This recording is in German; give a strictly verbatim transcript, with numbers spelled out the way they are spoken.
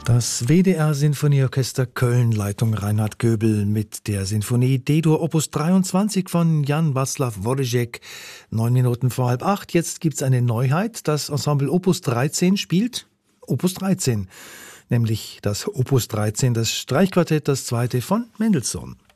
Das W D R-Sinfonieorchester Köln, Leitung Reinhard Göbel mit der Sinfonie D-Dur Opus dreiundzwanzig von Jan Václav Wojciech. Neun Minuten vor halb acht. Jetzt gibt's eine Neuheit. Das Ensemble Opus dreizehn spielt Opus dreizehn, nämlich das Opus dreizehn, das Streichquartett, das zweite von Mendelssohn.